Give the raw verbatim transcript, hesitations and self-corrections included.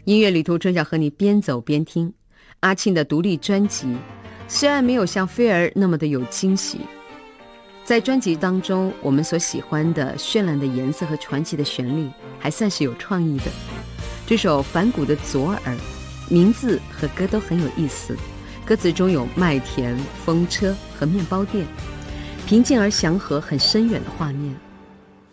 音乐旅途中想和你边走边听阿庆的独立专辑，虽然没有像菲儿那么的有惊喜，在专辑当中我们所喜欢的绚烂的颜色和传奇的旋律还算是有创意的。这首反骨的左耳名字和歌都很有意思，歌词中有麦田、风车和面包店，平静而祥和很深远的画面。